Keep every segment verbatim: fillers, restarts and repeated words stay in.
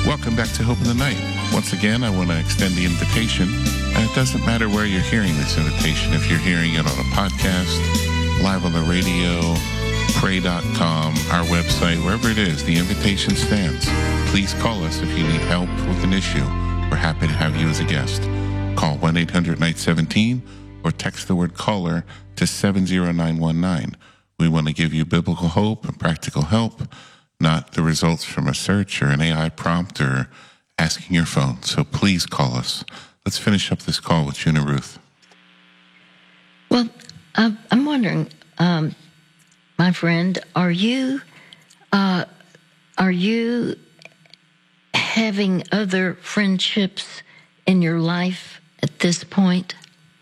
Welcome back to Hope in the Night. Once again, I want to extend the invitation. And it doesn't matter where you're hearing this invitation. If you're hearing it on a podcast, live on the radio, pray dot com, our website, wherever it is, the invitation stands. Please call us if you need help with an issue. We're happy to have you as a guest. Call one eight hundred night seventeen or text the word caller to seven zero nine one nine. We want to give you biblical hope and practical help, not the results from a search or an A I prompt or asking your phone. So please call us. Let's finish up this call with Juna Ruth. Well, uh, I'm wondering, um, my friend, are you uh, are you having other friendships in your life at this point?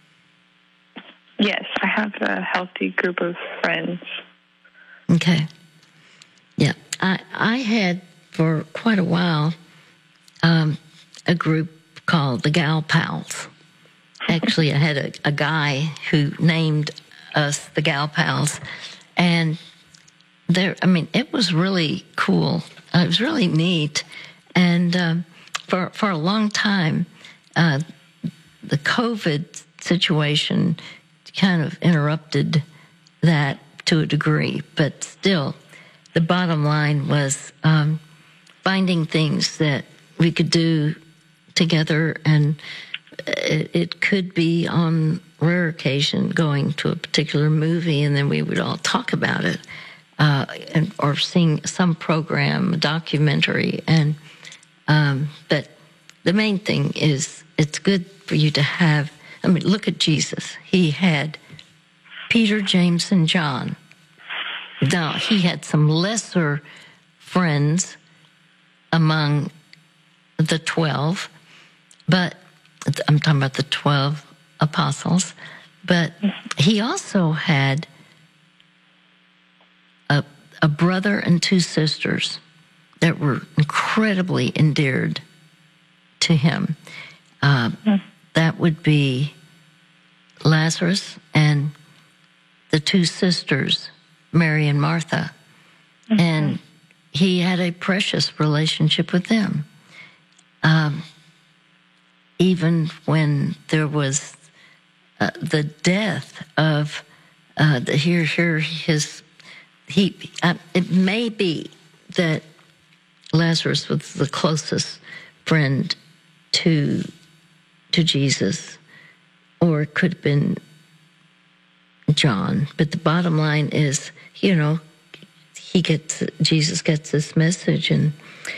Yes, I have a healthy group of friends. Okay. Yeah, I I had for quite a while um, a group called the Gal Pals. Actually, I had a, a guy who named us the Gal Pals, and there, I mean, it was really cool. Uh, it was really neat, and um, for for a long time, uh, the COVID situation kind of interrupted that to a degree, but still, the bottom line was um, finding things that we could do together, and it, it could be on rare occasion going to a particular movie, and then we would all talk about it, uh, and, or seeing some program, a documentary, and um, but the main thing is it's good for you to have. I mean, look at Jesus. He had Peter, James, and John. Now, he had some lesser friends among the twelve, but I'm talking about the twelve apostles, but he also had a, a brother and two sisters that were incredibly endeared to him. Uh, mm. That would be Lazarus and the two sisters, Mary and Martha. Mm-hmm. And he had a precious relationship with them. Um, even when there was uh, the death of uh, the here, here, his, he, uh, it may be that Lazarus was the closest friend to to Jesus, or it could have been John. But the bottom line is, you know, he gets Jesus gets this message, and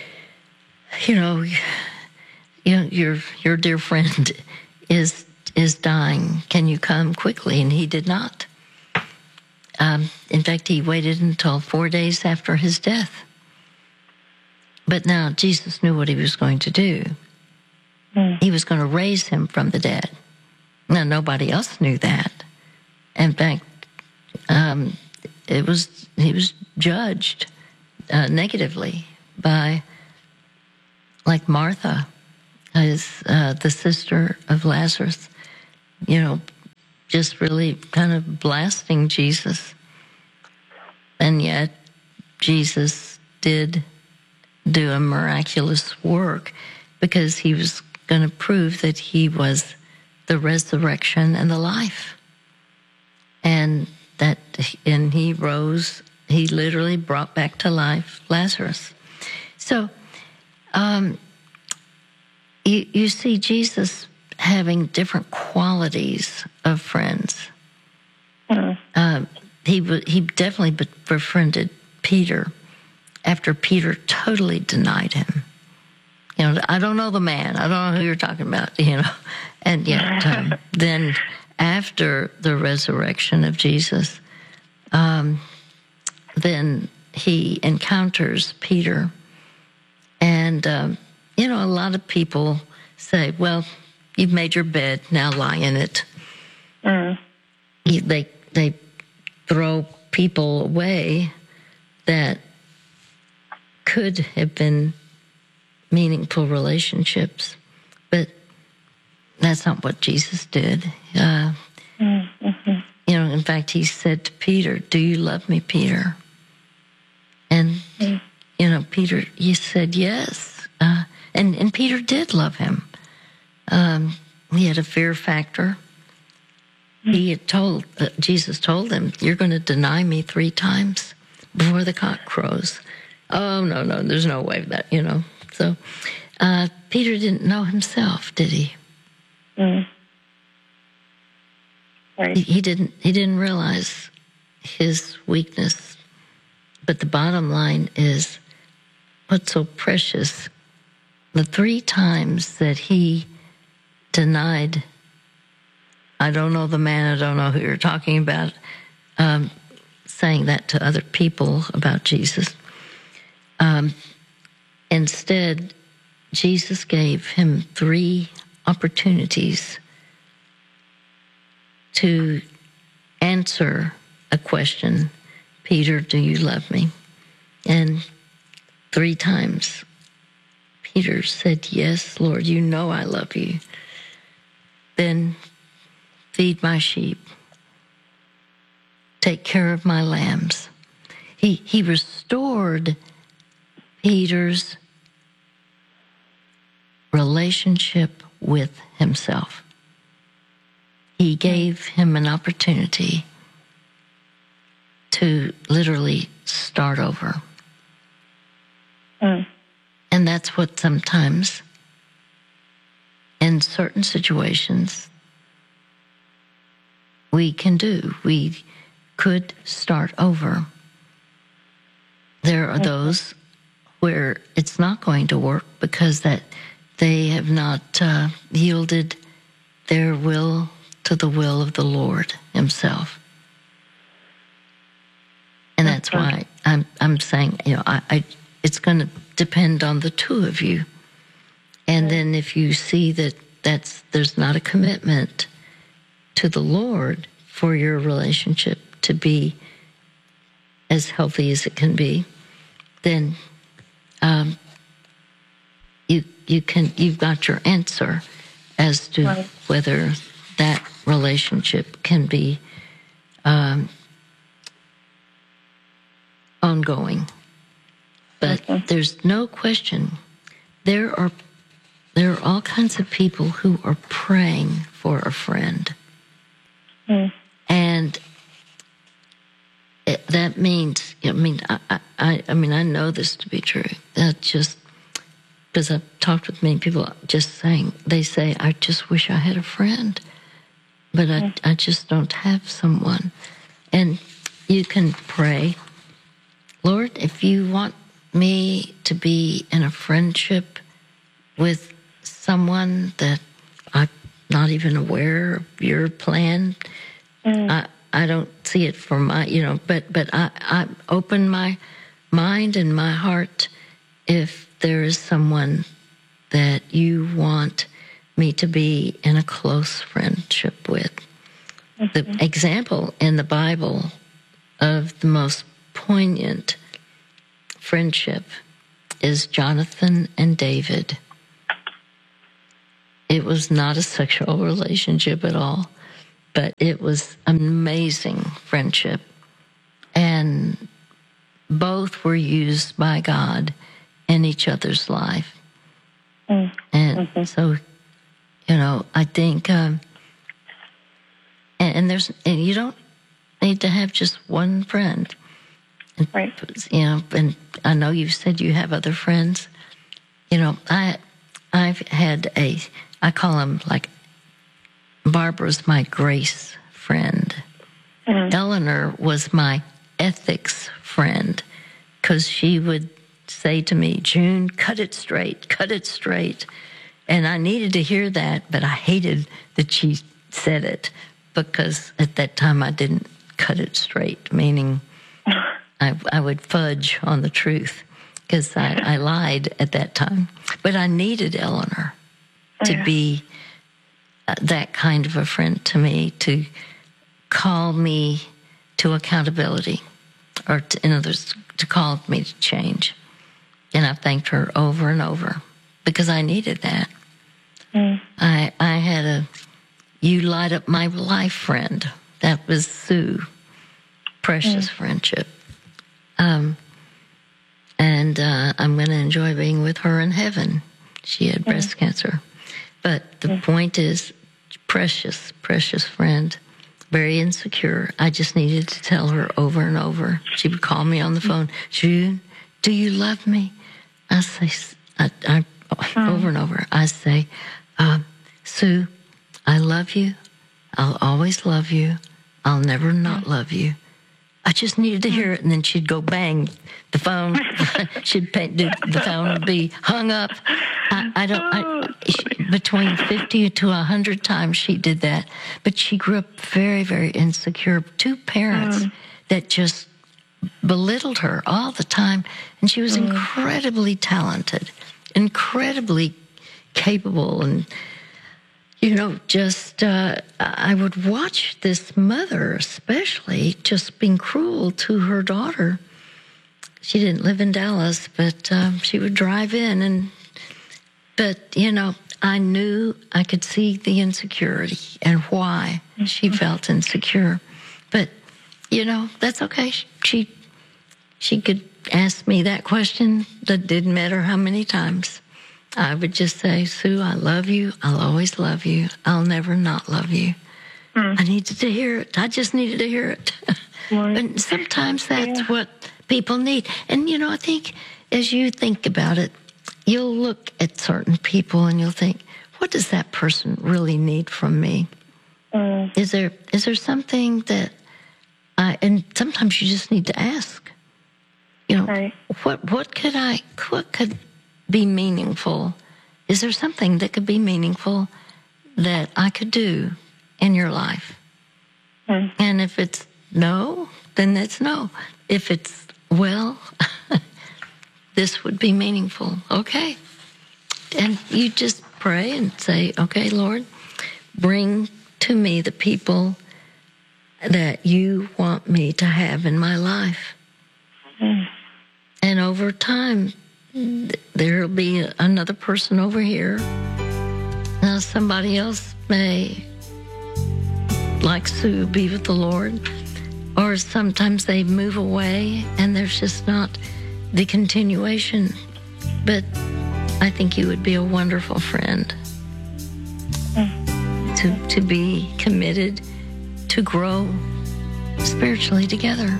you know, you know, your your dear friend is is dying. Can you come quickly? And he did not. Um, in fact, he waited until four days after his death. But now Jesus knew what he was going to do. Mm. He was going to raise him from the dead. Now, nobody else knew that. In fact, um, it was he was judged uh, negatively by, like Martha, his, uh, the sister of Lazarus, you know, just really kind of blasting Jesus. And yet, Jesus did do a miraculous work because he was going to prove that he was the resurrection and the life. And that, and he rose, he literally brought back to life Lazarus. So, um, you, you see Jesus having different qualities of friends. Mm. Uh, he he definitely befriended Peter after Peter totally denied him. You know, I don't know the man. I don't know who you're talking about, you know. And yet, um, then after the resurrection of Jesus, um, then he encounters Peter. And, um, you know, a lot of people say, well, you've made your bed, now lie in it. Mm. They, they throw people away that could have been meaningful relationships, but that's not what Jesus did. Uh, mm-hmm. You know, in fact, he said to Peter, "Do you love me, Peter?" And mm. you know, Peter, he said yes. Uh, And, and Peter did love him. Um, he had a fear factor. He had told, uh, Jesus told him, you're going to deny me three times before the cock crows. Oh, no, no, there's no way of that, you know. So uh, Peter didn't know himself, did he? Mm. Right. He, he didn't. He didn't realize his weakness. But the bottom line is, what's so precious? The three times that he denied, I don't know the man, I don't know who you're talking about, um, saying that to other people about Jesus. Um, instead, Jesus gave him three opportunities to answer a question. Peter, do you love me? And three times, Peter said, yes, Lord, you know I love you. Then feed my sheep. Take care of my lambs. He, he restored Peter's relationship with himself. He gave him an opportunity to literally start over. Mm. And that's what sometimes, in certain situations, we can do. We could start over. There are those where it's not going to work because that they have not uh, yielded their will to the will of the Lord himself. And that's why I'm I'm saying, you know, I, I it's going to depend on the two of you. And then if you see that that's there's not a commitment to the Lord for your relationship to be as healthy as it can be, then um, you you can you've got your answer as to right. whether that relationship can be um, ongoing. But okay. There's no question there are there are all kinds of people who are praying for a friend, Mm. and it, that means I mean I, I I mean I know this to be true. That just because I've talked with many people, just saying they say I just wish I had a friend, but I I just don't have someone. And you can pray, Lord, if you want me to be in a friendship with someone that I'm not even aware of your plan, Mm. I I don't see it for my, you know, but but I, I open my mind and my heart if there is someone that you want me to be in a close friendship with. Mm-hmm. The example in the Bible of the most poignant friendship is Jonathan and David. It was not a sexual relationship at all, but it was amazing friendship. And both were used by God in each other's life. Mm. And mm-hmm. so, you know, I think, um, and, and there's, and you don't need to have just one friend. Right. You know, and I know you said you have other friends. You know, I, I've had a, I call them like, Barbara's my grace friend. Mm-hmm. Eleanor was my ethics friend because she would say to me, June, cut it straight, cut it straight. And I needed to hear that, but I hated that she said it because at that time I didn't cut it straight, meaning I, I would fudge on the truth because I, I lied at that time. But I needed Eleanor to yeah. be uh, that kind of a friend to me, to call me to accountability, or to, in other words, to call me to change. And I thanked her over and over because I needed that. Mm. I I had a you light up my life friend. That was Sue. Precious mm. friendship. Um, and uh, I'm going to enjoy being with her in heaven. She had breast cancer. But the point is, precious, precious friend, very insecure. I just needed to tell her over and over. She would call me on the phone, June, do you love me? I say, I, I, over and over, I say, uh, Sue, I love you. I'll always love you. I'll never not love you. I just needed to hear it. And then she'd go bang the phone. she'd pay, the phone would be hung up. I, I don't, I, she, between fifty to one hundred times she did that. But she grew up very, very insecure. Two parents mm. that just belittled her all the time. And she was mm. incredibly talented, incredibly capable. And, you know, just, uh, I would watch this mother, especially, just being cruel to her daughter. She didn't live in Dallas, but um, she would drive in. and But, you know, I knew I could see the insecurity and why mm-hmm. she felt insecure. But, you know, that's okay. She, she could ask me that question. That didn't matter how many times. I would just say, Sue, I love you. I'll always love you. I'll never not love you. Mm. I needed to hear it. I just needed to hear it. Right. And sometimes that's yeah. what people need. And, you know, I think as you think about it, you'll look at certain people and you'll think, what does that person really need from me? Mm. Is there is there something that I, and sometimes you just need to ask, you know, right. what what could I, what could be meaningful? Is there something that could be meaningful that I could do in your life? Mm. And if it's no, then it's no. If it's, well, this would be meaningful. Okay. And you just pray and say, okay, Lord, bring to me the people that you want me to have in my life. Mm. And over time, there'll be another person over here. Now, somebody else may, like Sue, be with the Lord. Or sometimes they move away and there's just not the continuation. But I think you would be a wonderful friend. Mm. To, to be committed to grow spiritually together.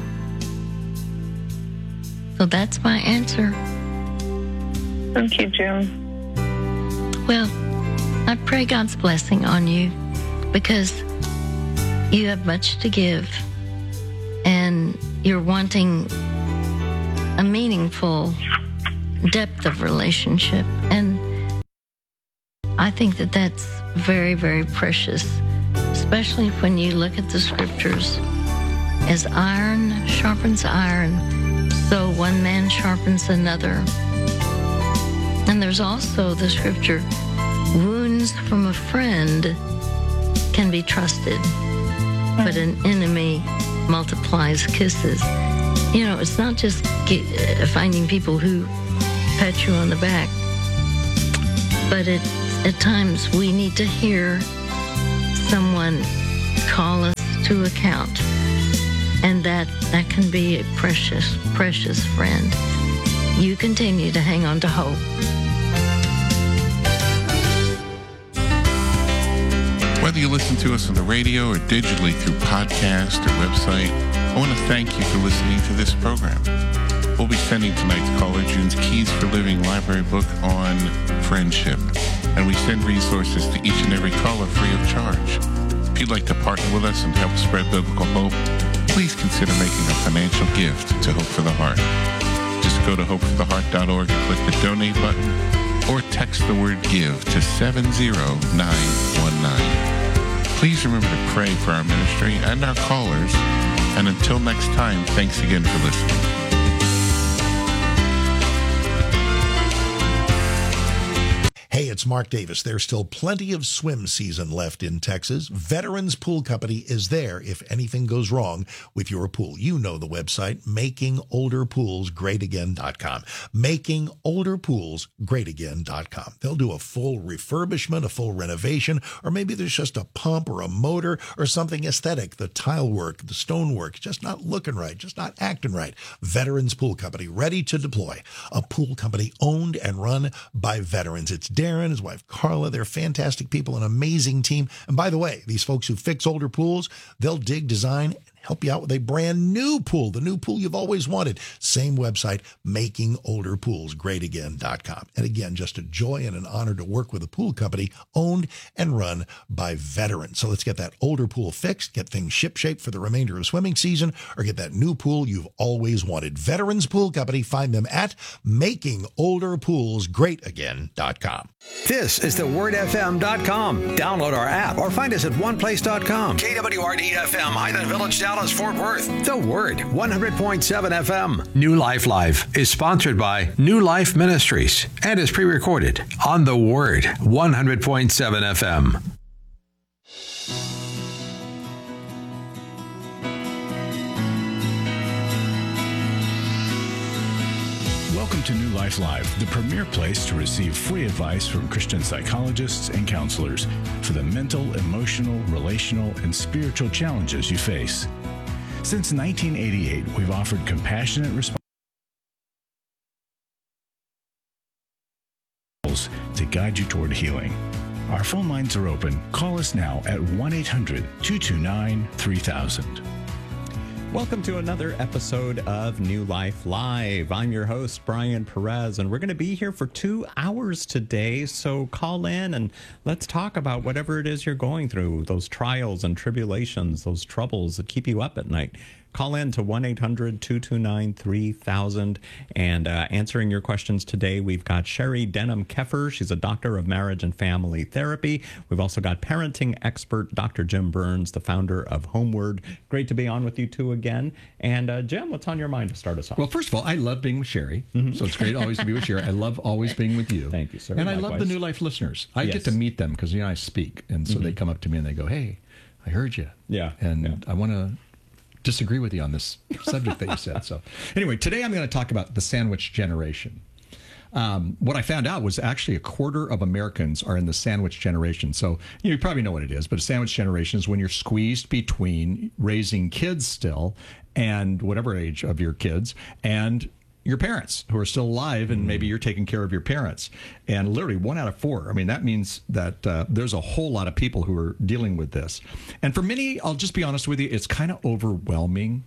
So that's my answer. Thank you, June. Well, I pray God's blessing on you because you have much to give and you're wanting a meaningful depth of relationship. And I think that that's very, very precious, especially when you look at the scriptures. As iron sharpens iron, so one man sharpens another. And there's also the scripture, wounds from a friend can be trusted, but an enemy multiplies kisses. You know, it's not just get, uh, finding people who pat you on the back, but it, at times we need to hear someone call us to account, and that, that can be a precious, precious friend. You continue to hang on to hope. Whether you listen to us on the radio or digitally through podcast or website, I want to thank you for listening to this program. We'll be sending tonight's caller June's Keys for Living library book on friendship, and we send resources to each and every caller free of charge. If you'd like to partner with us and help spread biblical hope, please consider making a financial gift to Hope for the Heart. Just go to hope for the heart dot org and click the donate button, or text the word give to seven zero nine one nine. Please remember to pray for our ministry and our callers. And until next time, thanks again for listening. Hey, it's it's Mark Davis. There's still plenty of swim season left in Texas. Veterans Pool Company is there if anything goes wrong with your pool. You know the website, making older pools great again dot com. making older pools great again dot com. They'll do a full refurbishment, a full renovation, or maybe there's just a pump or a motor or something aesthetic. The tile work, the stone work, just not looking right, just not acting right. Veterans Pool Company, ready to deploy. A pool company owned and run by veterans. It's Darren, his wife Carla. They're fantastic people, an amazing team. And by the way, these folks who fix older pools, they'll dig, design, and help you out with a brand new pool, the new pool you've always wanted. Same website, making older pools great again dot com. And again, just a joy and an honor to work with a pool company owned and run by veterans. So let's get that older pool fixed, get things shipshape for the remainder of swimming season, or get that new pool you've always wanted. Veterans Pool Company, find them at making older pools great again dot com. This is the word f m dot com. Download our app or find us at one place dot com. K W R D F M, Highland Village, Dallas, Fort Worth. The Word, one hundred point seven F M. New Life Live is sponsored by New Life Ministries and is pre-recorded on The Word, one hundred point seven F M. Welcome to New Life Live, the premier place to receive free advice from Christian psychologists and counselors for the mental, emotional, relational, and spiritual challenges you face. Since nineteen eighty-eight, we've offered compassionate responses to guide you toward healing. Our phone lines are open. Call us now at one eight hundred two two nine three thousand. Welcome to another episode of New Life Live. I'm your host, Brian Perez, and we're going to be here for two hours today. So call in and let's talk about whatever it is you're going through, those trials and tribulations, those troubles that keep you up at night. Call in to one eight hundred two two nine three thousand. And uh, answering your questions today, we've got Sherry Denham-Keffer. She's a doctor of marriage and family therapy. We've also got parenting expert Doctor Jim Burns, the founder of Homeward. Great to be on with you two again. And uh, Jim, what's on your mind to start us off? Well, first of all, I love being with Sherry. Mm-hmm. So it's great always to be with Sherry. I love always being with you. Thank you, sir. And Likewise. I love the New Life listeners. I Yes. get to meet them because, you know, I speak. And so mm-hmm. they come up to me and they go, hey, I heard you. Yeah. And yeah. I want to disagree with you on this subject that you said. So anyway, today I'm going to talk about the sandwich generation. Um, what I found out was actually a quarter of Americans are in the sandwich generation. So you know, you probably know what it is, but a sandwich generation is when you're squeezed between raising kids still and whatever age of your kids and your parents who are still alive, and maybe you're taking care of your parents. And literally one out of four. I mean, that means that uh, there's a whole lot of people who are dealing with this. And for many, I'll just be honest with you, it's kind of overwhelming.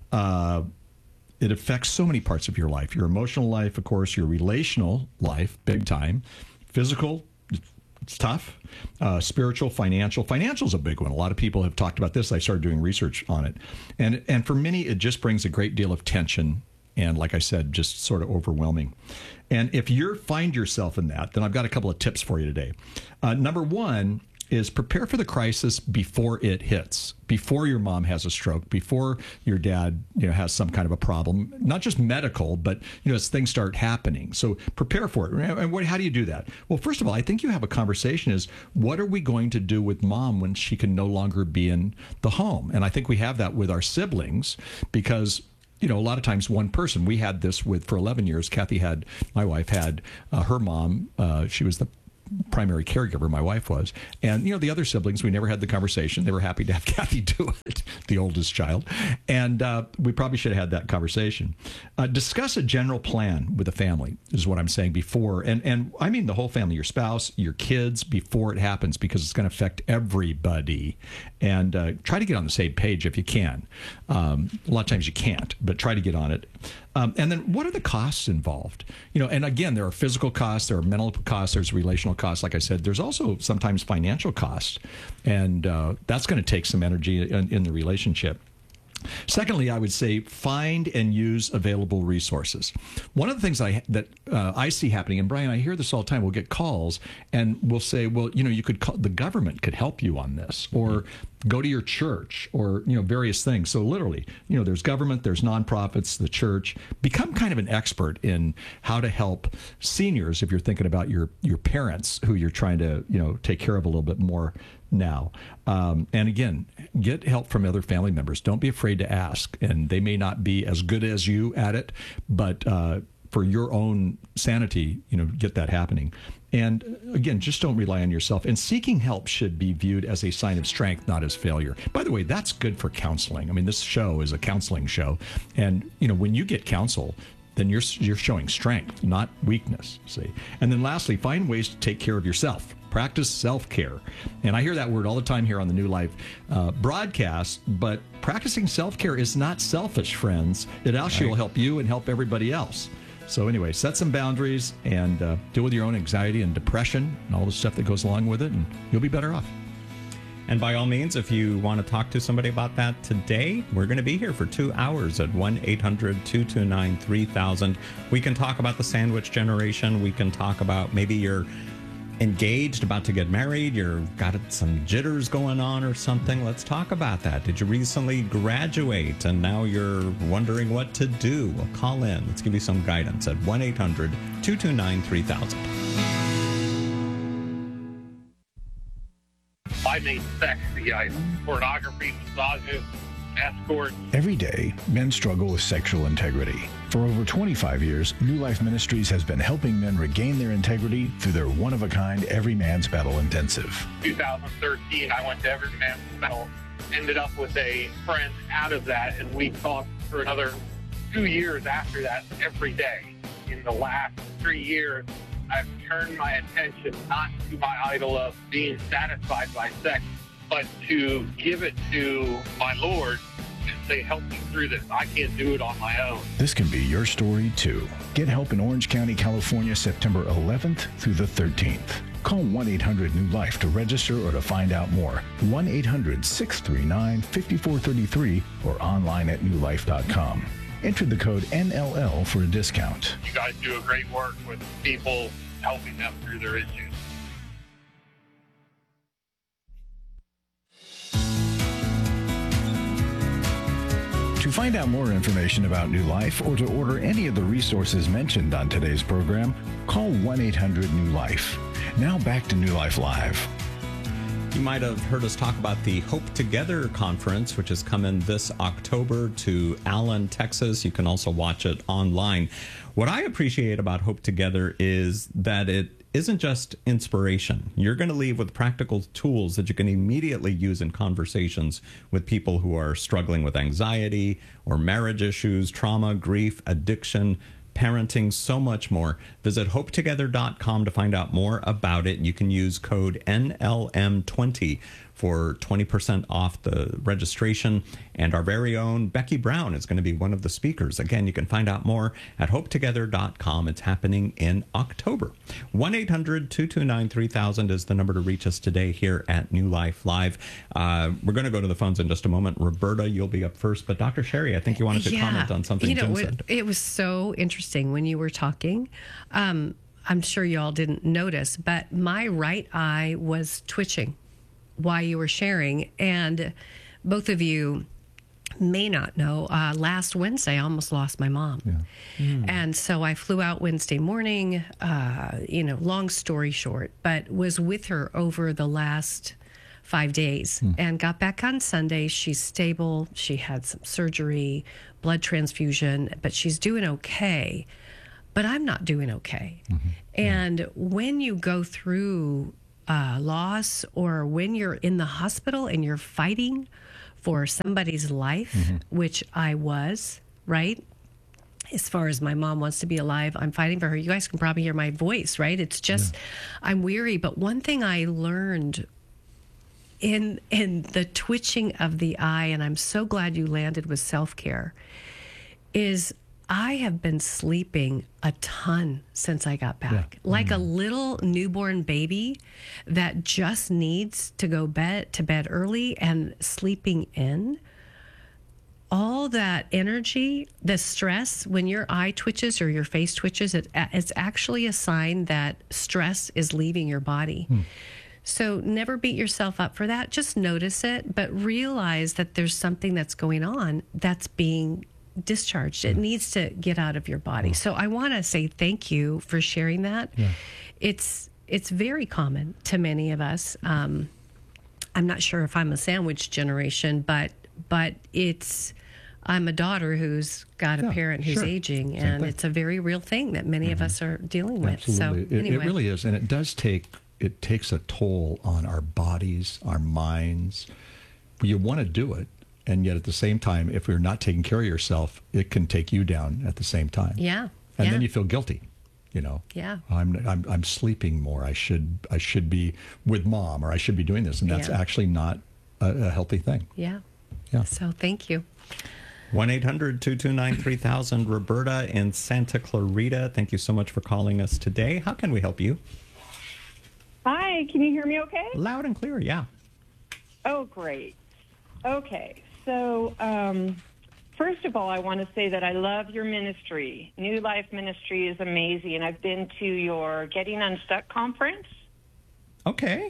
Uh, it affects so many parts of your life, your emotional life, of course, your relational life, big time, physical, it's tough, uh, spiritual, financial. Financial is a big one. A lot of people have talked about this. I started doing research on it. And, and for many, it just brings a great deal of tension. And like I said, just sort of overwhelming. And if you find yourself in that, then I've got a couple of tips for you today. Uh, number one is prepare for the crisis before it hits, before your mom has a stroke, before your dad, you know, has some kind of a problem, not just medical, but, you know, as things start happening. So prepare for it. And what, how do you do that? Well, first of all, I think you have a conversation is, what are we going to do with mom when she can no longer be in the home? And I think we have that with our siblings because, you know, a lot of times one person, we had this with, for eleven years, Kathy had, my wife had uh, her mom, uh, she was the primary caregiver, my wife was. And, you know, the other siblings, we never had the conversation. They were happy to have Kathy do it, the oldest child. And uh, we probably should have had that conversation. Uh, discuss a general plan with the family is what I'm saying before. And, and I mean the whole family, your spouse, your kids, before it happens, because it's going to affect everybody. And uh, try to get on the same page if you can. Um, a lot of times you can't, but try to get on it. Um, and then what are the costs involved? You know, and again, there are physical costs, there are mental costs, there's relational costs. Like I said, there's also sometimes financial costs. And uh, that's going to take some energy in, in the relationship. Secondly, I would say find and use available resources. One of the things I that uh, I see happening, and Brian, I hear this all the time. We'll get calls and we'll say, well, you know, you could call, the government could help you on this, or go to your church, or, you know, various things. So literally, you know, there's government, there's nonprofits, the church. Become kind of an expert in how to help seniors if you're thinking about your your parents who you're trying to, you know, take care of a little bit more now. Um, and again, get help from other family members. Don't be afraid to ask. And they may not be as good as you at it, but uh, for your own sanity, you know, get that happening. And again, just don't rely on yourself. And seeking help should be viewed as a sign of strength, not as failure. By the way, that's good for counseling. I mean, this show is a counseling show. And, you know, when you get counsel, then you're you're showing strength, not weakness, see. And then lastly, find ways to take care of yourself. Practice self-care. And I hear that word all the time here on the New Life uh, broadcast, but practicing self-care is not selfish, friends. It actually will help you and help everybody else. So anyway, set some boundaries and uh, deal with your own anxiety and depression and all the stuff that goes along with it, and you'll be better off. And by all means, if you want to talk to somebody about that today, we're going to be here for two hours at one eight hundred two two nine three thousand. We can talk about the sandwich generation. We can talk about maybe you're engaged, about to get married, you've got some jitters going on or something. Let's talk about that. Did you recently graduate and now you're wondering what to do? Well, call in. Let's give you some guidance at one eight hundred two two nine three thousand. I made sex the item. Pornography, massages, escorts. Every day, men struggle with sexual integrity. For over twenty-five years, New Life Ministries has been helping men regain their integrity through their one-of-a-kind Every Man's Battle Intensive. two thousand thirteen, I went to Every Man's Battle, ended up with a friend out of that, and we talked for another two years after that every day. In the last three years, I've turned my attention not to my idol of being satisfied by sex, but to give it to my Lord and say, help me through this. I can't do it on my own. This can be your story, too. Get help in Orange County, California, September eleventh through the thirteenth. Call one eight hundred new life to register or to find out more. one eight hundred six three nine five four three three or online at new life dot com. Enter the code N L L for a discount. You guys do a great work with people, helping them through their issues. To find out more information about New Life or to order any of the resources mentioned on today's program, call one eight hundred new life. Now back to New Life Live. You might have heard us talk about the Hope Together conference, which is coming this October to Allen, Texas. You can also watch it online. What I appreciate about Hope Together is that it isn't just inspiration. You're going to leave with practical tools that you can immediately use in conversations with people who are struggling with anxiety or marriage issues, trauma, grief, addiction, parenting, so much more. Visit hope together dot com to find out more about it. You can use code N L M twenty for twenty percent off the registration. And our very own Becky Brown is going to be one of the speakers. Again, you can find out more at hope together dot com. It's happening in October. one eight hundred two two nine three thousand is the number to reach us today here at New Life Live. Uh, we're going to go to the phones in just a moment. Roberta, you'll be up first. But Doctor Sherry, I think you wanted to yeah. comment on something you know, Jim it, said. It was so interesting when you were talking. Um, I'm sure you all didn't notice, but my right eye was twitching while you were sharing. And both of you may not know, uh, last Wednesday, I almost lost my mom. Yeah. Mm. And so I flew out Wednesday morning, uh, you know, long story short, but was with her over the last five days mm. and got back on Sunday. She's stable. She had some surgery, blood transfusion, but she's doing okay. But I'm not doing okay. Mm-hmm. And yeah. when you go through uh, loss, or when you're in the hospital and you're fighting for somebody's life, mm-hmm. which I was, right? As far as my mom wants to be alive, I'm fighting for her. You guys can probably hear my voice, right? It's just, yeah. I'm weary. But one thing I learned in in the twitching of the eye, and I'm so glad you landed with self-care, is I have been sleeping a ton since I got back. Yeah. Like mm. a little newborn baby that just needs to go bed to bed early and sleeping in. all that energy, the stress, when your eye twitches or your face twitches, it, it's actually a sign that stress is leaving your body. Hmm. So never beat yourself up for that. Just notice it, but realize that there's something that's going on that's being discharged. It needs to get out of your body. So I want to say thank you for sharing that. Yeah. It's it's very common to many of us. Um, I'm not sure if I'm a sandwich generation, but but it's I'm a daughter who's got a yeah, parent who's sure. aging, Same and thing. It's a very real thing that many mm-hmm. of us are dealing with. Absolutely. So it, anyway. it really is, and it does take it takes a toll on our bodies, our minds. You want to do it. And yet at the same time, if you're not taking care of yourself, it can take you down at the same time. Yeah. And yeah. then you feel guilty, you know. Yeah. I'm I'm I'm sleeping more. I should I should be with mom, or I should be doing this, and that's yeah. actually not a, a healthy thing. Yeah. Yeah. So thank you. one eight hundred two two nine three thousand, Roberta in Santa Clarita. Thank you so much for calling us today. How can we help you? Hi, can you hear me okay? Loud and clear, yeah. Oh, great. Okay. So, um, first of all, I want to say that I love your ministry. New Life Ministry is amazing, and I've been to your Getting Unstuck conference. Okay.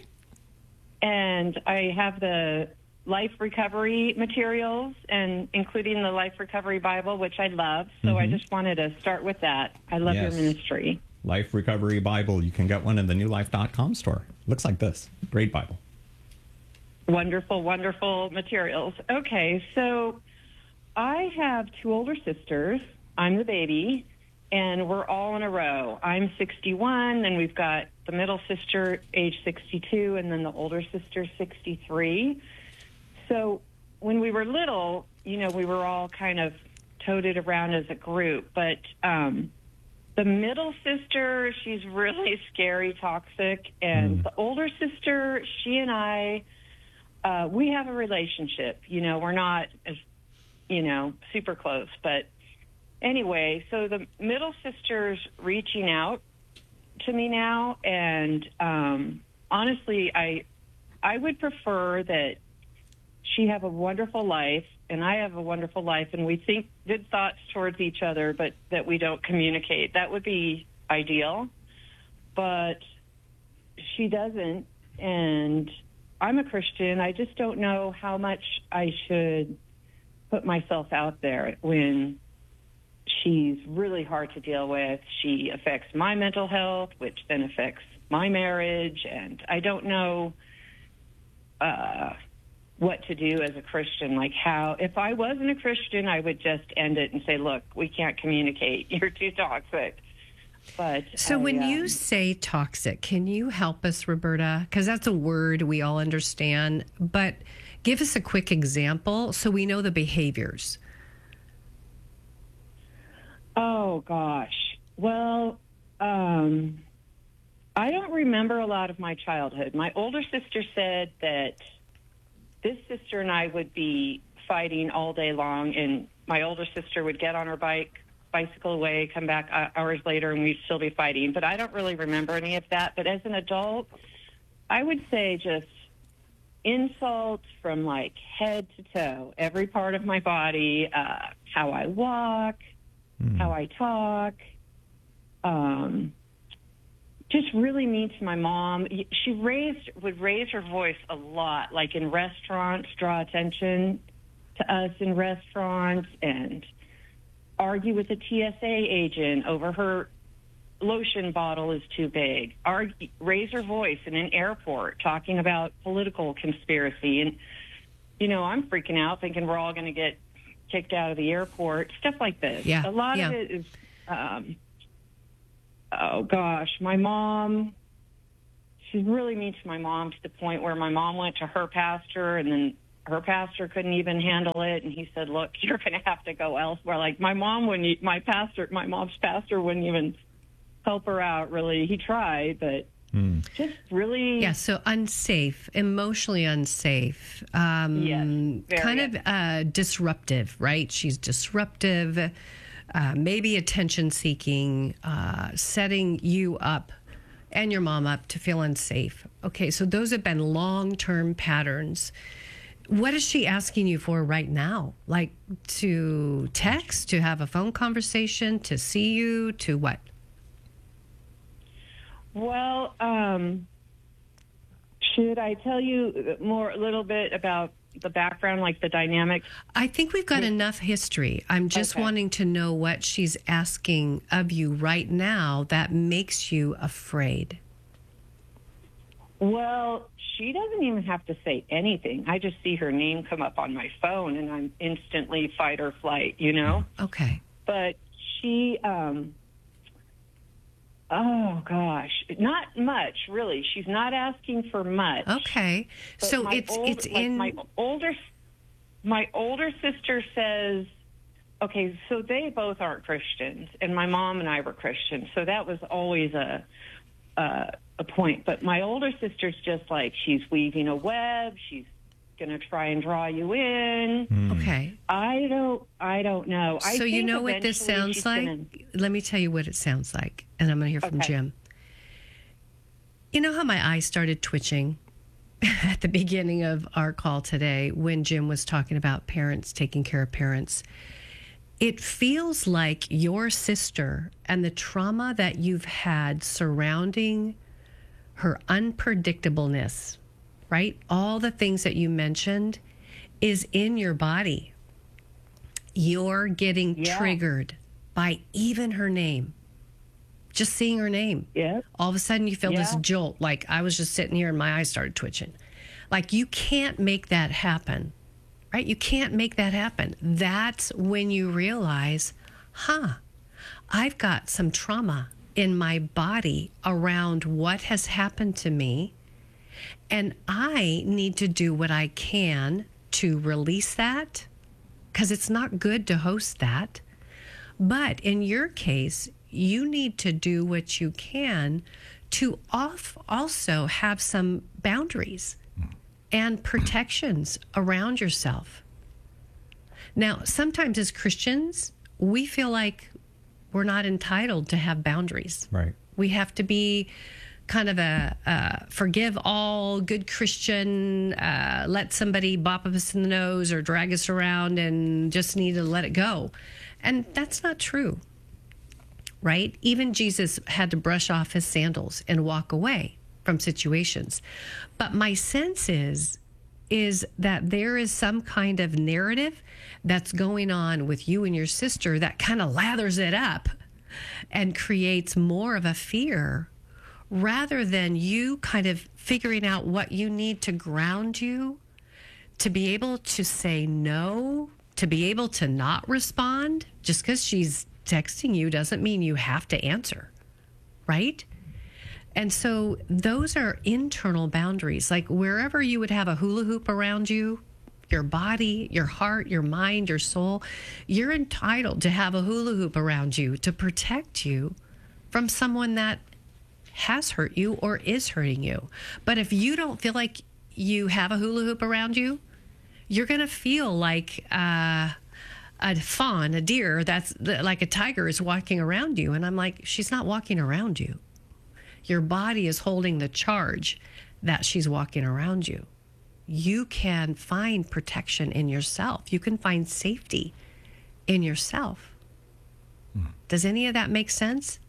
And I have the Life Recovery materials, and including the Life Recovery Bible, which I love. So mm-hmm. I just wanted to start with that. I love yes. your ministry. Life Recovery Bible. You can get one in the new life dot com store. Looks like this. Great Bible. Wonderful, wonderful materials. Okay, so I have two older sisters. I'm the baby, and we're all in a row. I'm sixty-one, and we've got the middle sister, age sixty-two, and then the older sister, sixty-three. So when we were little, you know, we were all kind of toted around as a group, but um, the middle sister, she's really scary, toxic, and mm. the older sister, she and I... Uh, we have a relationship, you know, we're not as, you know, super close. But anyway, so the middle sister's reaching out to me now. And um, honestly, I, I would prefer that she have a wonderful life and I have a wonderful life. And we think good thoughts towards each other, but that we don't communicate. That would be ideal. But she doesn't. And I'm a Christian. I just don't know how much I should put myself out there when she's really hard to deal with. She affects my mental health, which then affects my marriage, and I don't know uh, what to do as a Christian. Like how, if I wasn't a Christian, I would just end it and say, look, we can't communicate. You're too toxic. But so I, when um, you say toxic, can you help us, Roberta? Because that's a word we all understand, but give us a quick example so we know the behaviors. Oh, gosh. Well, um, I don't remember a lot of my childhood. My older sister said that this sister and I would be fighting all day long, and my older sister would get on her bike, bicycle away, come back hours later, and we'd still be fighting. But I don't really remember any of that. But as an adult, I would say just insults from like head to toe, every part of my body, uh, how I walk, mm. how I talk, um, just really mean to my mom. She raised would raise her voice a lot, like in restaurants, draw attention to us in restaurants, and argue with a T S A agent over her lotion bottle is too big. Argue, raise her voice in an airport talking about political conspiracy. And, you know, I'm freaking out thinking we're all going to get kicked out of the airport, stuff like this. Yeah. A lot yeah. of it is, um, oh, gosh, my mom, she's really mean to my mom to the point where my mom went to her pastor, and then her pastor couldn't even handle it, and he said, look, you're going to have to go elsewhere. Like, my mom wouldn't, my pastor, my mom's pastor wouldn't even help her out, really. He tried, but mm. just really... Yeah, so unsafe, emotionally unsafe. Um, yes, kind of uh, disruptive, right? She's disruptive, uh, maybe attention-seeking, uh, setting you up and your mom up to feel unsafe. Okay, so those have been long-term patterns. What is she asking you for right now? Like to text, to have a phone conversation, to see you, to what? Well, um, should I tell you more, a little bit about the background, like the dynamics? I think we've got enough history. I'm just Okay. wanting to know what she's asking of you right now that makes you afraid. Well, she doesn't even have to say anything. I just see her name come up on my phone, and I'm instantly fight or flight, you know? Okay. But she, um, oh gosh, not much, really. She's not asking for much. Okay. But So my it's old- it's like in my older my older sister says, okay, so they both aren't Christians, and my mom and I were Christians, so that was always a a, a point. But my older sister's just like, she's weaving a web, she's going to try and draw you in. Okay. I don't I don't know. I So you think know what this eventually sounds she's like? gonna- Let me tell you what it sounds like, and I'm going to hear from Okay. Jim. You know how my eye started twitching at the beginning of our call today when Jim was talking about parents taking care of parents? It feels like your sister and the trauma that you've had surrounding her unpredictableness, right? All the things that you mentioned is in your body. You're getting Yeah. triggered by even her name. Just seeing her name. Yeah. All of a sudden you feel this Yeah. jolt, like I was just sitting here and my eyes started twitching. Like you can't make that happen, right? You can't make that happen. That's when you realize, huh, I've got some trauma in my body around what has happened to me, and I need to do what I can to release that, because it's not good to host that. But in your case, you need to do what you can to off also have some boundaries and protections around yourself. Now, sometimes as Christians, we feel like we're not entitled to have boundaries. Right. We have to be kind of a uh, forgive all, good Christian, uh, let somebody bop us in the nose or drag us around and just need to let it go. And that's not true, right? Even Jesus had to brush off his sandals and walk away from situations. But my sense is, is that there is some kind of narrative that's going on with you and your sister that kind of lathers it up and creates more of a fear rather than you kind of figuring out what you need to ground you to be able to say no, to be able to not respond. Just because she's texting you doesn't mean you have to answer, right? And so those are internal boundaries. Like wherever you would have a hula hoop around you, your body, your heart, your mind, your soul, you're entitled to have a hula hoop around you to protect you from someone that has hurt you or is hurting you. But if you don't feel like you have a hula hoop around you, you're going to feel like uh, a fawn, a deer, that's like a tiger is walking around you. And I'm like, she's not walking around you. Your body is holding the charge that she's walking around you. You can find protection in yourself. You can find safety in yourself. Hmm. Does any of that make sense?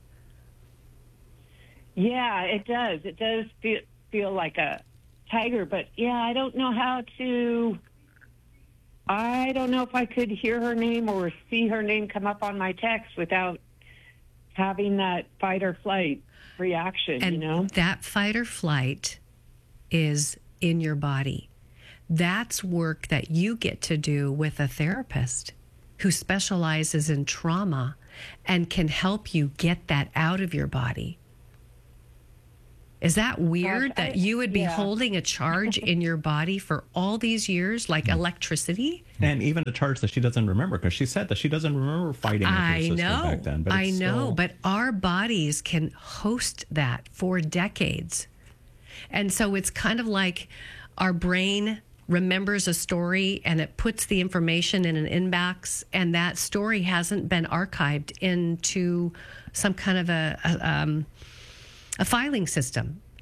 Yeah, it does. It does feel, feel like a tiger, but yeah, I don't know how to, I don't know if I could hear her name or see her name come up on my text without having that fight or flight reaction, and you know? That fight or flight is in your body. That's work that you get to do with a therapist who specializes in trauma and can help you get that out of your body. Is that weird Gosh, I- that you would be yeah. holding a charge in your body for all these years, like electricity? And even a charge that she doesn't remember, because she said that she doesn't remember fighting with her I sister know. back then. But I it's know, still- but our bodies can host that for decades. And so it's kind of like our brain remembers a story and it puts the information in an inbox, and that story hasn't been archived into some kind of a, a, um, a filing system.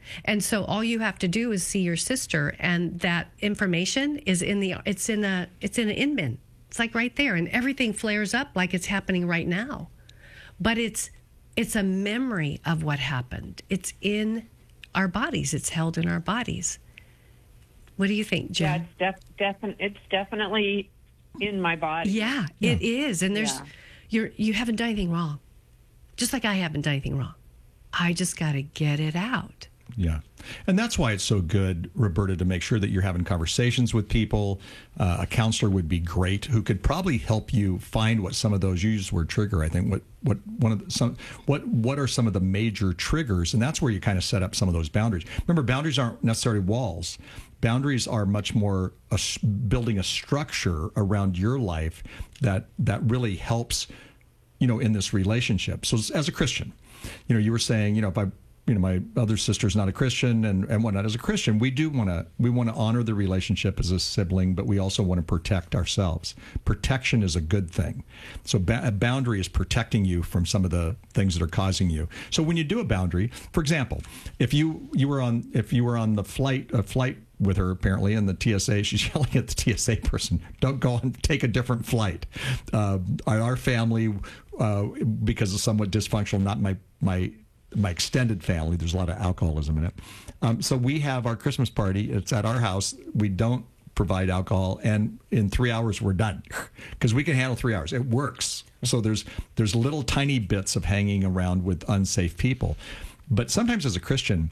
And so all you have to do is see your sister, and that information is in the it's in a it's in an in bin. It's like right there, and everything flares up like it's happening right now. But it's it's a memory of what happened. It's in our bodies. It's held in our bodies. What do you think, Jen? Yeah, it's, def- defi- it's definitely in my body. Yeah, yeah, it is. And there's Yeah. you're you haven't done anything wrong. Just like I haven't done anything wrong. I just got to get it out. Yeah. And that's why it's so good, Roberta, to make sure that you're having conversations with people. Uh, a counselor would be great who could probably help you find what some of those, you used the word trigger, I think, what what one of the, some what what are some of the major triggers, and that's where you kind of set up some of those boundaries. Remember, boundaries aren't necessarily walls. Boundaries are much more a, building a structure around your life that that really helps, you know, in this relationship. So as a Christian, you know, you were saying, you know, if I you know, my other sister's not a Christian and, and whatnot. As a Christian, we do want to we want to honor the relationship as a sibling, but we also want to protect ourselves. Protection is a good thing. So ba- a boundary is protecting you from some of the things that are causing you. So when you do a boundary, for example, if you you were on if you were on the flight a flight with her apparently, and the T S A, she's yelling at the T S A person, "Don't go and take a different flight." Uh, our family, uh, because of somewhat dysfunctional, not my my. my extended family, there's a lot of alcoholism in it. Um, so we have our Christmas party. It's at our house. We don't provide alcohol, and in three hours we're done because we can handle three hours. It works. So there's there's little tiny bits of hanging around with unsafe people. But sometimes as a Christian,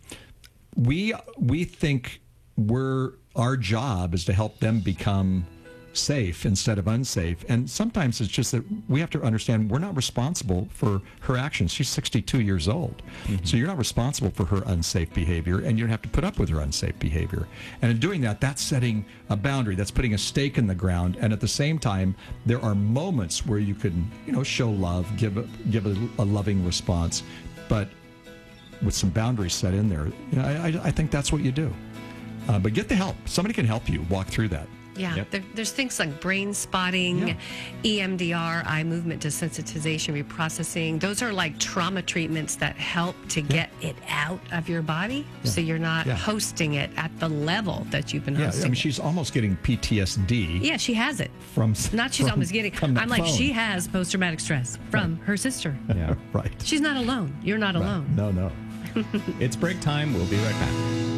we we think we're our job is to help them become safe instead of unsafe. And sometimes it's just that we have to understand we're not responsible for her actions. She's sixty-two years old. Mm-hmm. So you're not responsible for her unsafe behavior, and you don't have to put up with her unsafe behavior. And in doing that, that's setting a boundary. That's putting a stake in the ground. And at the same time, there are moments where you can, you know, show love, give a, give a, a loving response, but with some boundaries set in there. You know, I, I think that's what you do. Uh, but get the help. Somebody can help you walk through that. Yeah, Yep. there, there's things like brain spotting, Yeah. E M D R, eye movement desensitization, reprocessing. Those are like trauma treatments that help to get it out of your body, Yeah. so you're not Yeah. hosting it at the level that you've been Yeah, hosting I mean, it. she's almost getting P T S D. Yeah, she has it. From Not she's from- almost getting. from the I'm like, phone. she has post-traumatic stress from her sister. Yeah. Right. She's not alone. You're not alone. No, no. It's break time. We'll be right back.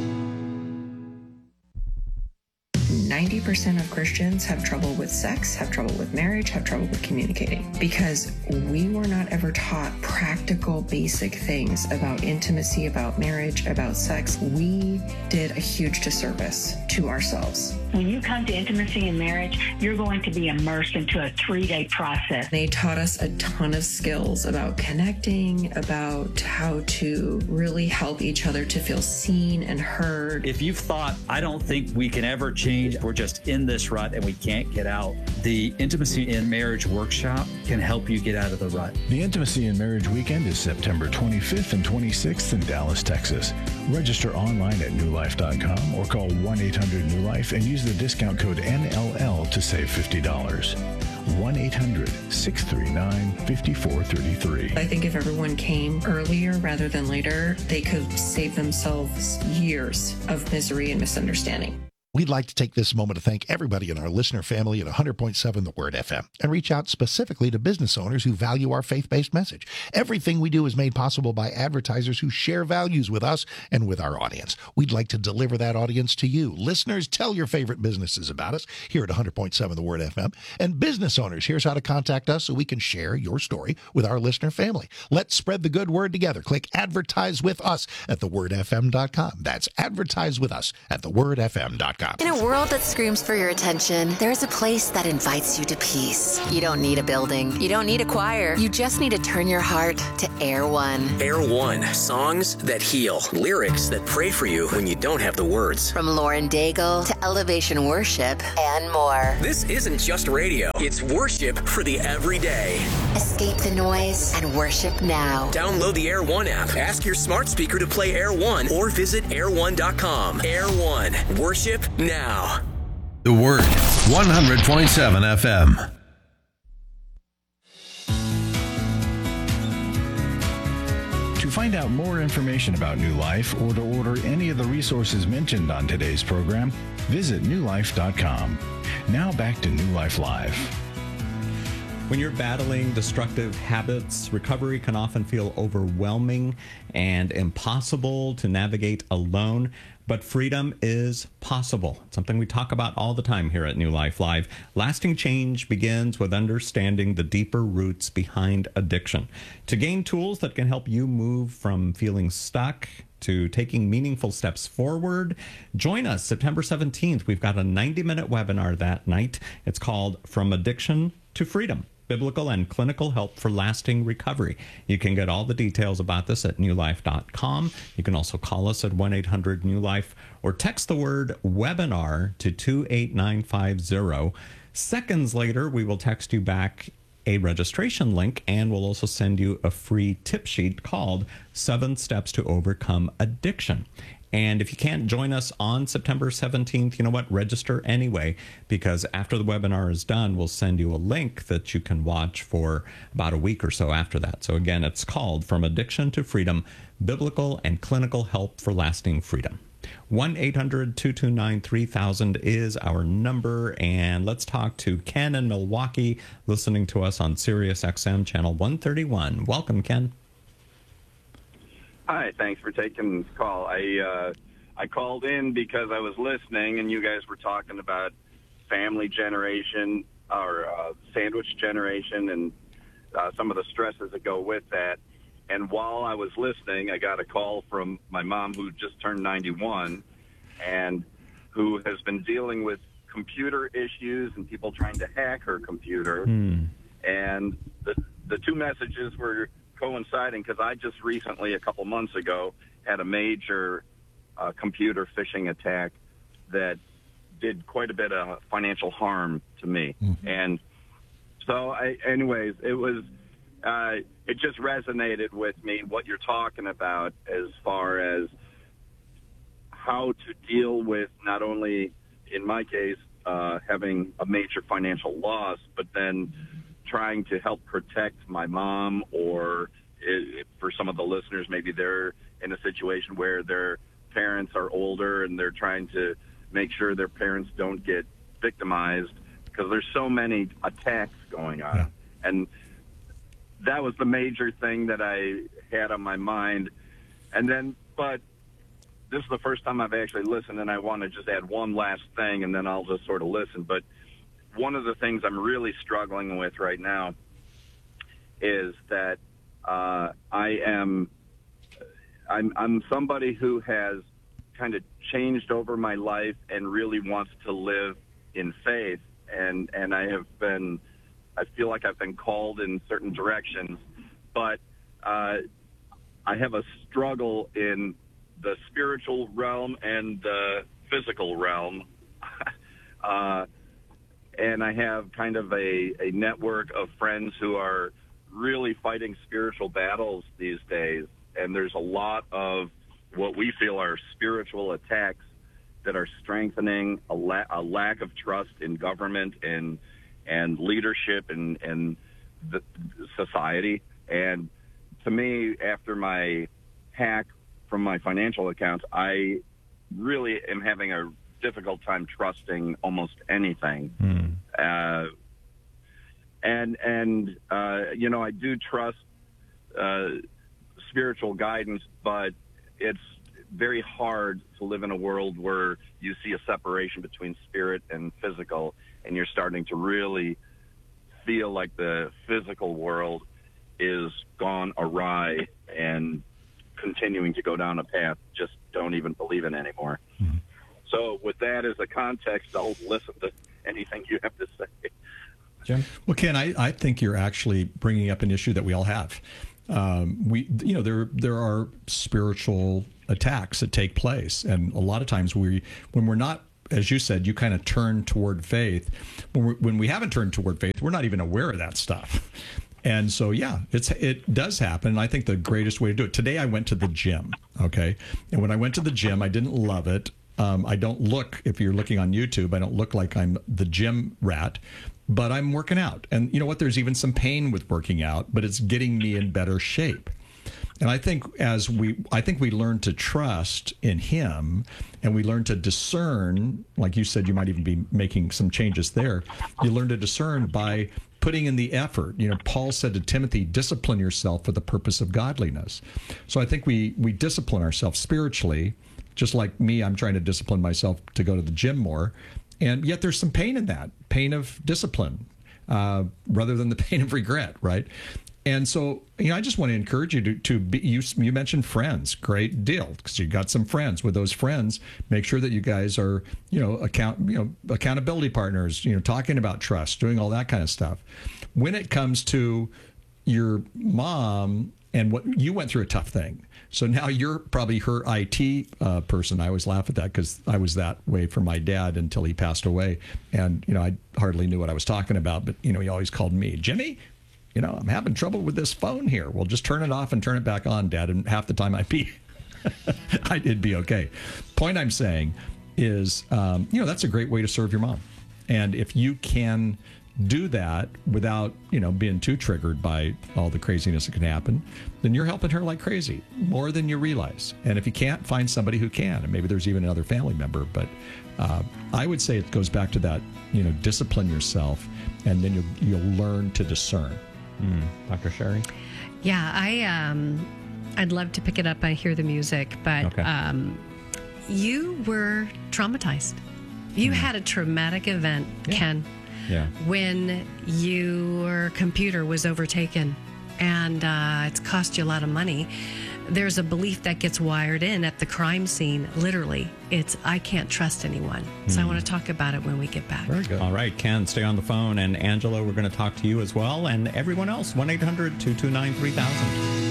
ninety percent of Christians have trouble with sex, have trouble with marriage, have trouble with communicating because we were not ever taught practical, basic things about intimacy, about marriage, about sex. We did a huge disservice to ourselves. When you come to intimacy and marriage, you're going to be immersed into a three-day process. They taught us a ton of skills about connecting, about how to really help each other to feel seen and heard. If you've thought, I don't think we can ever change, we're just in this rut and we can't get out, the Intimacy in Marriage Workshop can help you get out of the rut. The Intimacy in Marriage Weekend is September twenty-fifth and twenty-sixth in Dallas, Texas. Register online at new life dot com or call one eight hundred new life and use the discount code N L L to save fifty dollars. one eight hundred six three nine five four three three. I think if everyone came earlier rather than later, they could save themselves years of misery and misunderstanding. We'd like to take this moment to thank everybody in our listener family at one hundred point seven The Word F M and reach out specifically to business owners who value our faith-based message. Everything we do is made possible by advertisers who share values with us and with our audience. We'd like to deliver that audience to you. Listeners, tell your favorite businesses about us here at one hundred point seven The Word F M. And business owners, here's how to contact us so we can share your story with our listener family. Let's spread the good word together. Click Advertise with Us at the word f m dot com. That's Advertise with Us at the word f m dot com. In a world that screams for your attention, there's a place that invites you to peace. You don't need a building. You don't need a choir. You just need to turn your heart to Air One. Air One, songs that heal, lyrics that pray for you when you don't have the words. From Lauren Daigle to Elevation Worship and more. This isn't just radio. It's worship for the everyday. Escape the noise and worship now. Download the Air One app. Ask your smart speaker to play Air One or visit air one dot com. Air One, worship now. The Word, one hundred point seven F M. To find find out more information about New Life or to order any of the resources mentioned on today's program, visit new life dot com. Now back to New Life Live. When you're battling destructive habits, recovery can often feel overwhelming and impossible to navigate alone. But freedom is possible. It's something we talk about all the time here at New Life Live. Lasting change begins with understanding the deeper roots behind addiction. To gain tools that can help you move from feeling stuck to taking meaningful steps forward, join us September seventeenth. We've got a ninety minute webinar that night. It's called From Addiction to Freedom: Biblical and Clinical Help for Lasting Recovery. You can get all the details about this at new life dot com. You can also call us at one eight hundred new life or text the word webinar to two eight nine five zero. Seconds later, we will text you back a registration link, and we'll also send you a free tip sheet called Seven Steps to Overcome Addiction. And if you can't join us on September seventeenth, you know what? Register anyway, because after the webinar is done, we'll send you a link that you can watch for about a week or so after that. So again, it's called From Addiction to Freedom: Biblical and Clinical Help for Lasting Freedom. one eight hundred two two nine three thousand is our number. And let's talk to Ken in Milwaukee, listening to us on Sirius X M channel one thirty-one. Welcome, Ken. Hi, thanks for taking the call. I uh, I called in because I was listening, and you guys were talking about family generation or uh, sandwich generation and uh, some of the stresses that go with that. And while I was listening, I got a call from my mom, who just turned ninety-one, and who has been dealing with computer issues and people trying to hack her computer. Hmm. And the the two messages were coinciding because I just recently, a couple months ago, had a major uh, computer phishing attack that did quite a bit of financial harm to me. Mm-hmm. And so, I, anyways, it was uh, it just resonated with me what you're talking about as far as how to deal with not only, in my case, uh, having a major financial loss, but then trying to help protect my mom, or it, for some of the listeners, maybe they're in a situation where their parents are older and they're trying to make sure their parents don't get victimized, because there's so many attacks going on. Yeah. And that was the major thing that I had on my mind. And then, but this is the first time I've actually listened, and I want to just add one last thing, and then I'll just sort of listen. But one of the things I'm really struggling with right now is that uh, I am I'm, I'm somebody who has kind of changed over my life and really wants to live in faith, and and I have been I feel like I've been called in certain directions, but uh, I have a struggle in the spiritual realm and the physical realm. uh, And I have kind of a, a network of friends who are really fighting spiritual battles these days. And there's a lot of what we feel are spiritual attacks that are strengthening a, la- a lack of trust in government and and leadership and, and the society. And to me, after my hack from my financial accounts, I really am having a difficult time trusting almost anything. Hmm. Uh, and, and uh, you know, I do trust uh, spiritual guidance, but it's very hard to live in a world where you see a separation between spirit and physical, and you're starting to really feel like the physical world is gone awry and continuing to go down a path just don't even believe in anymore. Mm-hmm. So with that as a context, I'll listen to anything you have to say. Jim? Well, Ken, I, I think you're actually bringing up an issue that we all have. Um, we, you know, there there are spiritual attacks that take place, and a lot of times we, when we're not, as you said, you kind of turn toward faith. When, we're, when we haven't turned toward faith, we're not even aware of that stuff. And so, yeah, it's it does happen. And I think the greatest way to do it. Today, I went to the gym. Okay, and when I went to the gym, I didn't love it. Um, I don't look, if you're looking on YouTube, I don't look like I'm the gym rat, but I'm working out. And you know what? There's even some pain with working out, but it's getting me in better shape. And I think as we, I think we learn to trust in him, and we learn to discern, like you said, you might even be making some changes there. You learn to discern by putting in the effort. You know, Paul said to Timothy, discipline yourself for the purpose of godliness. So I think we, we discipline ourselves spiritually, just like me, I'm trying to discipline myself to go to the gym more. And yet there's some pain in that, pain of discipline, uh, rather than the pain of regret, right? And so, you know, I just want to encourage you to, to be, you, you mentioned friends, great deal, because you got some friends. With those friends, make sure that you guys are, you know, account, you know, accountability partners, you know, talking about trust, doing all that kind of stuff. When it comes to your mom and what you went through a tough thing. So now you're probably her I T uh, person. I always laugh at that because I was that way for my dad until he passed away. And, you know, I hardly knew what I was talking about, but, you know, he always called me, Jimmy, you know, I'm having trouble with this phone here. Well, just turn it off and turn it back on, Dad. And half the time I'd be, I'd be okay. Point I'm saying is, um, you know, that's a great way to serve your mom. And if you can do that without, you know, being too triggered by all the craziness that can happen, then you're helping her like crazy, more than you realize. And if you can't, find somebody who can. And maybe there's even another family member. But uh, I would say it goes back to that, you know, discipline yourself, and then you'll, you'll learn to discern. Mm. Doctor Sherry? Yeah, I, um, I'd love to pick it up. I hear the music, but Okay. um, you were traumatized. You had a traumatic event, Ken, Yeah. when your computer was overtaken, and uh, it's cost you a lot of money. There's a belief that gets wired in at the crime scene, literally. It's, I can't trust anyone. So I Hmm. want to talk about it when we get back. Very good. All right, Ken, stay on the phone. And Angela, we're going to talk to you as well. And everyone else, one eight hundred two two nine three thousand.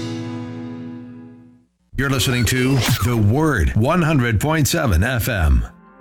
You're listening to The Word, one hundred point seven F M.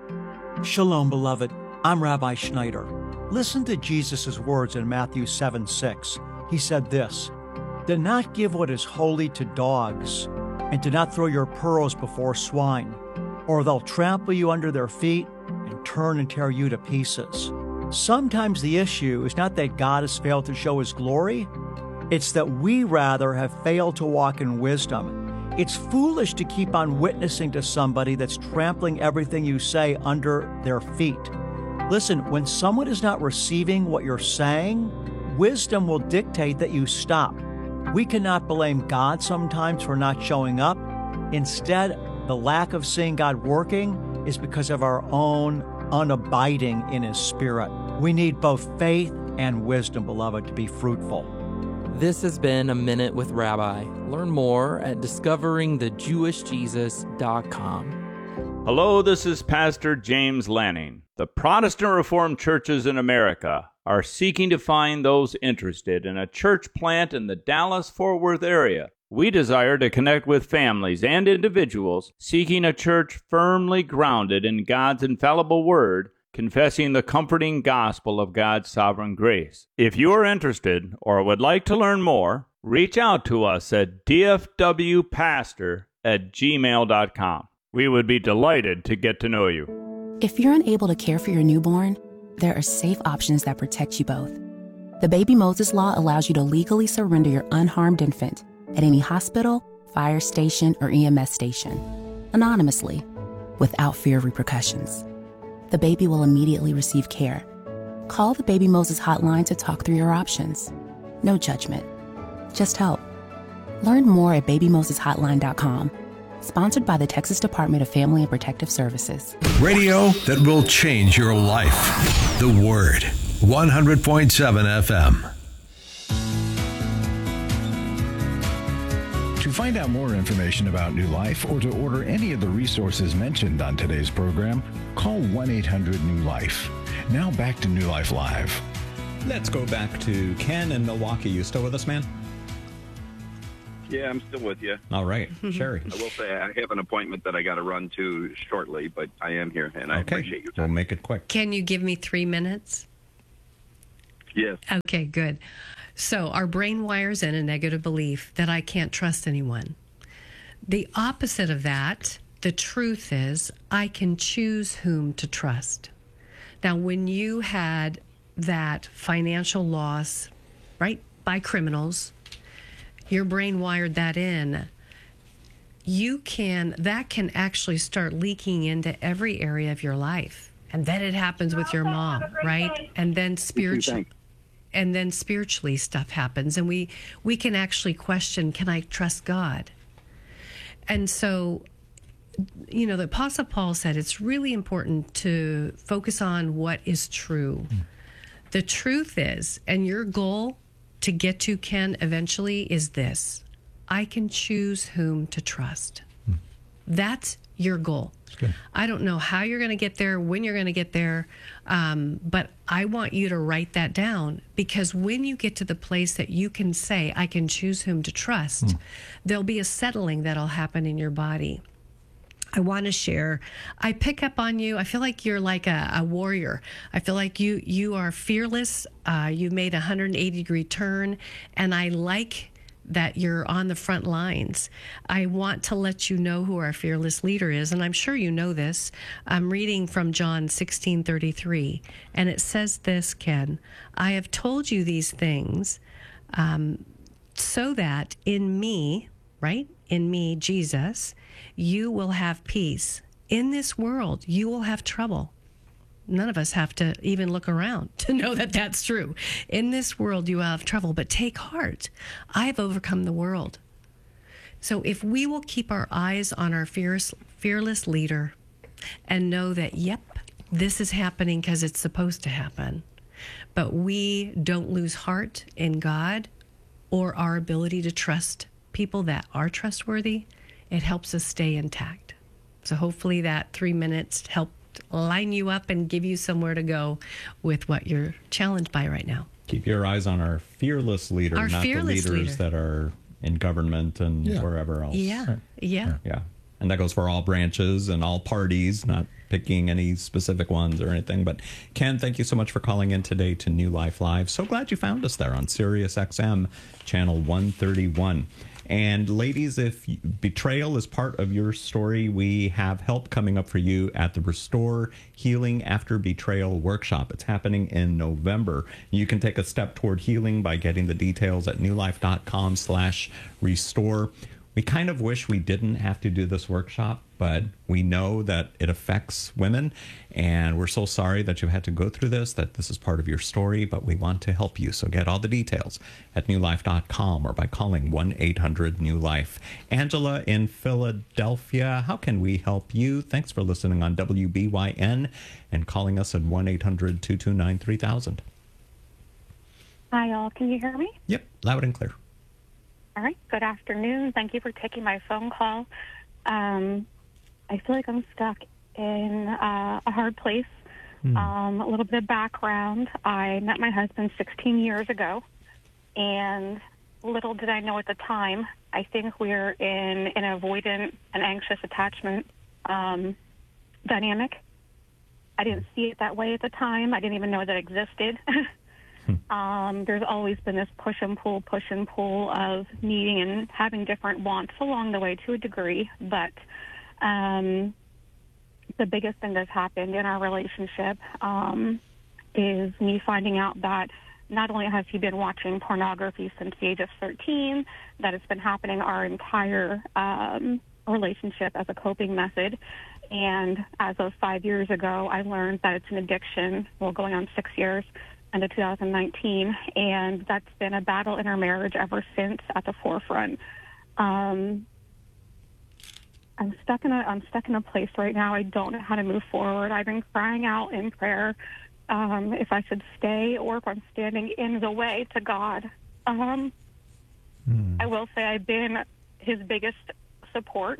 Shalom, beloved. I'm Rabbi Schneider. Listen to Jesus' words in Matthew seven six. He said this, "Do not give what is holy to dogs, and do not throw your pearls before swine, or they'll trample you under their feet and turn and tear you to pieces." Sometimes the issue is not that God has failed to show his glory, it's that we rather have failed to walk in wisdom. It's foolish to keep on witnessing to somebody that's trampling everything you say under their feet. Listen, when someone is not receiving what you're saying, wisdom will dictate that you stop. We cannot blame God sometimes for not showing up. Instead, the lack of seeing God working is because of our own unabiding in his spirit. We need both faith and wisdom, beloved, to be fruitful. This has been A Minute with Rabbi. Learn more at discovering the jewish jesus dot com. Hello, this is Pastor James Lanning. The Protestant Reformed churches in America are seeking to find those interested in a church plant in the Dallas-Fort Worth area. We desire to connect with families and individuals seeking a church firmly grounded in God's infallible word, confessing the comforting gospel of God's sovereign grace. If you are interested or would like to learn more, reach out to us at d f w pastor at gmail dot com. We would be delighted to get to know you. If you're unable to care for your newborn, there are safe options that protect you both. The Baby Moses Law allows you to legally surrender your unharmed infant at any hospital, fire station, or E M S station, anonymously, without fear of repercussions. The baby will immediately receive care. Call the Baby Moses hotline to talk through your options. No judgment, just help. Learn more at baby moses hotline dot com. Sponsored by the Texas Department of Family and Protective Services. Radio that will change your life. The Word, one hundred point seven F M. To find out more information about New Life or to order any of the resources mentioned on today's program, call one eight hundred new life. Now back to New Life Live. Let's go back to Ken in Milwaukee. You still with us, man? Yeah, I'm still with you. All right. Sherry. I will say I have an appointment that I got to run to shortly, but I am here, and I Okay. appreciate your time. We'll make it quick. Can you give me three minutes? Yes. Okay, good. So our brain wires in a negative belief that I can't trust anyone. The opposite of that, the truth is, I can choose whom to trust. Now, when you had that financial loss, right, by criminals, your brain wired that in. you can, that can actually start leaking into every area of your life. And then it happens with your mom, right? And then spiritually, and then spiritually stuff happens. And we, we can actually question, can I trust God? And so, you know, the Apostle Paul said it's really important to focus on what is true. Mm. The truth is, and your goal to get to, Ken, eventually is this: I can choose whom to trust. Mm. That's your goal. I don't know how you're going to get there, when you're going to get there, um, but I want you to write that down, because when you get to the place that you can say, I can choose whom to trust, mm. there'll be a settling that'll happen in your body. I want to share. I pick up on you. I feel like you're like a, a warrior. I feel like you you are fearless. Uh, you made a one hundred eighty degree turn, and I like that you're on the front lines. I want to let you know who our fearless leader is, and I'm sure you know this. I'm reading from John sixteen thirty-three, and it says this, Ken: I have told you these things um, so that in me, right, in me, Jesus, you will have peace. In this world, you will have trouble. None of us have to even look around to know that that's true. In this world, you have trouble, but take heart. I have overcome the world. So if we will keep our eyes on our fearless, fearless leader and know that, yep, this is happening because it's supposed to happen, but we don't lose heart in God or our ability to trust people that are trustworthy, it helps us stay intact. So hopefully that three minutes helped line you up and give you somewhere to go with what you're challenged by right now. Keep your eyes on our fearless leader, our not fearless the leaders leader. that are in government and Yeah. wherever else. Yeah, Right. yeah. Yeah. And that goes for all branches and all parties, not picking any specific ones or anything. But Ken, thank you so much for calling in today to New Life Live. So glad you found us there on Sirius X M, channel one thirty-one. And ladies, if betrayal is part of your story, we have help coming up for you at the Restore Healing After Betrayal Workshop. It's happening in November. You can take a step toward healing by getting the details at newlife.com slash restore. We kind of wish we didn't have to do this workshop, but we know that it affects women, and we're so sorry that you had to go through this, that this is part of your story, but we want to help you. So get all the details at new life dot com or by calling one eight hundred new life. Angela in Philadelphia, how can we help you? Thanks for listening on W B Y N and calling us at one eight hundred two two nine three thousand. Hi, y'all. Can you hear me? Yep, loud and clear. All right. Good afternoon. Thank you for taking my phone call. Um, I feel like I'm stuck in uh, a hard place. Mm. Um, a little bit of background. I met my husband sixteen years ago, and little did I know at the time, I think we're in an avoidant and anxious attachment um, dynamic. I didn't see it that way at the time. I didn't even know that existed. Um, there's always been this push and pull, push and pull of needing and having different wants along the way to a degree. But um, the biggest thing that's happened in our relationship um, is me finding out that not only has he been watching pornography since the age of thirteen, that it's been happening our entire um, relationship as a coping method. And as of five years ago, I learned that it's an addiction, well, going on six years. Into two thousand nineteen, and that's been a battle in our marriage ever since at the forefront. Um, I'm stuck in a I'm stuck in a place right now. I don't know how to move forward. I've been crying out in prayer um, if I should stay or if I'm standing in the way to God. Um, mm. I will say I've been his biggest support,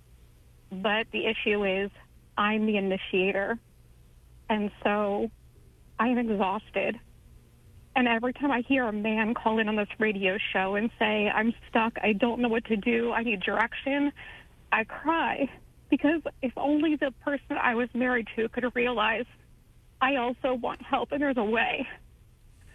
but the issue is I'm the initiator, and so I am exhausted. And every time I hear a man call in on this radio show and say, I'm stuck, I don't know what to do, I need direction, I cry. Because if only the person I was married to could realize I also want help and there's a way.